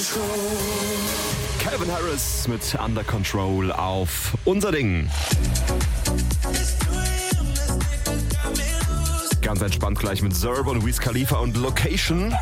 Calvin Harris mit Under Control auf Unser Ding. Ganz entspannt gleich mit Zerb und Wiz Khalifa und Location.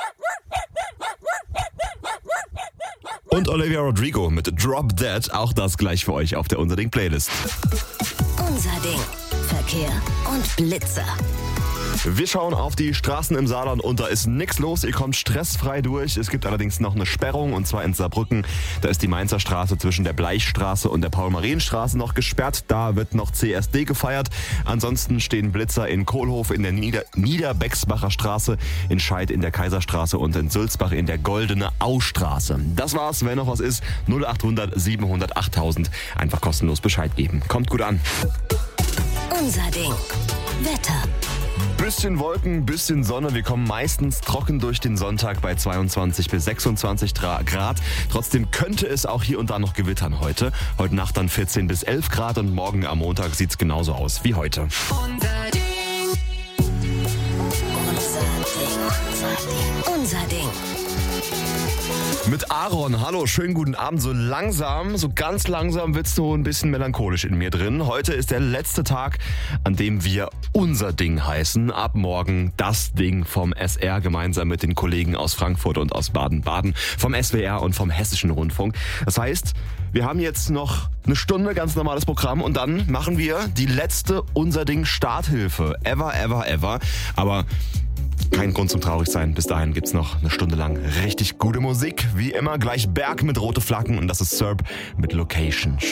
Und Olivia Rodrigo mit Drop Dead, auch das gleich für euch auf der Unser Ding Playlist. Unser Ding. Verkehr und Blitzer. Wir schauen auf die Straßen im Saarland und da ist nichts los. Ihr kommt stressfrei durch. Es gibt allerdings noch eine Sperrung und zwar in Saarbrücken. Da ist die Mainzer Straße zwischen der Bleichstraße und der Paul-Marien-Straße noch gesperrt. Da wird noch CSD gefeiert. Ansonsten stehen Blitzer in Kohlhof in der Niederbecksbacher Straße, in Scheid in der Kaiserstraße und in Sulzbach in der Goldene Austraße. Das war's. Wenn noch was ist, 0800 700 8000. Einfach kostenlos Bescheid geben. Kommt gut an. Unser Ding. Wetter. Bisschen Wolken, bisschen Sonne. Wir kommen meistens trocken durch den Sonntag bei 22 bis 26 Grad. Trotzdem könnte es auch hier und da noch gewittern heute. Heute Nacht dann 14 bis 11 Grad und morgen am Montag sieht es genauso aus wie heute. Unser Ding. Unser Ding. Unser Ding. Mit Aaron, hallo, schönen guten Abend. So ganz langsam wird's so ein bisschen melancholisch in mir drin. Heute ist der letzte Tag, an dem wir Unser Ding heißen. Ab morgen das Ding vom SR gemeinsam mit den Kollegen aus Frankfurt und aus Baden-Baden, vom SWR und vom Hessischen Rundfunk. Das heißt, wir haben jetzt noch eine Stunde ganz normales Programm und dann machen wir die letzte Unser Ding Starthilfe. Ever. Aber kein Grund zum Traurigsein. Bis dahin gibt's noch eine Stunde lang richtig gute Musik. Wie immer gleich Berg mit Rote Flaggen und das ist Zerb mit Location.